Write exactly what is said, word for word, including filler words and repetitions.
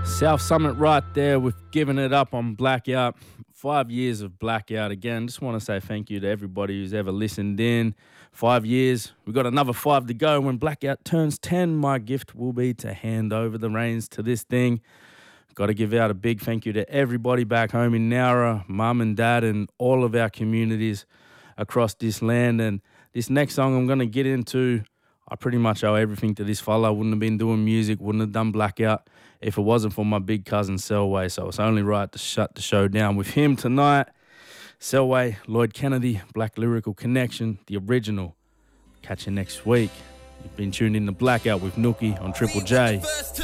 South Summit right there. We've given it up on Blackout. Five years of Blackout again. Just want to say thank you to everybody who's ever listened in. Five years. We've got another five to go. When Blackout turns ten, my gift will be to hand over the reins to this thing. Got to give out a big thank you to everybody back home in Nowra, mum and dad, and all of our communities across this land. And this next song I'm going to get into, I pretty much owe everything to this fella. I wouldn't have been doing music, wouldn't have done Blackout if it wasn't for my big cousin Selway. So it's only right to shut the show down with him tonight. Selway, Lloyd Kennedy, Black Lyrical Connection, the original. Catch you next week. You've been tuned in to Blackout with Nookie on Triple J.